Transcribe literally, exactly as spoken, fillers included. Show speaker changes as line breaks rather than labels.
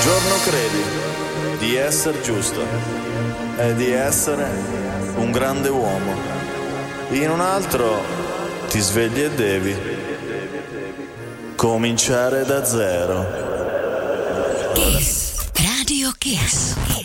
giorno credi di essere giusto e di essere un grande uomo. In un altro ti svegli e devi cominciare da zero.
Kiss. Radio Kiss.